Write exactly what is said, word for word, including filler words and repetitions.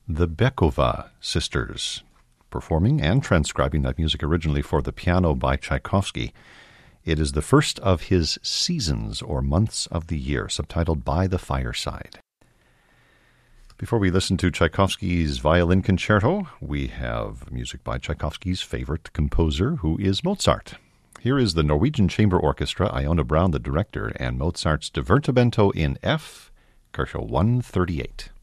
the Bekova Sisters, performing and transcribing that music originally for the piano by Tchaikovsky. It is the first of his seasons or months of the year, subtitled By the Fireside. Before we listen to Tchaikovsky's Violin Concerto, we have music by Tchaikovsky's favorite composer, who is Mozart. Here is the Norwegian Chamber Orchestra, Iona Brown, the director, and Mozart's Divertimento in F, Kochel one thirty-eight.